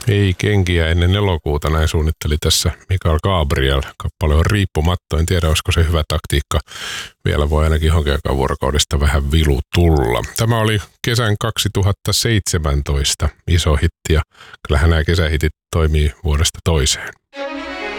Ei kenkiä ennen elokuuta, näin suunnitteli tässä Mikael Gabriel. Kappale on riippumatta, en tiedä olisiko se hyvä taktiikka. Vielä voi ainakin johonkin aikaan vuorokaudesta vähän vilu tulla. Tämä oli kesän 2017 iso hitti ja kyllähän nämä kesähitit toimii vuodesta toiseen.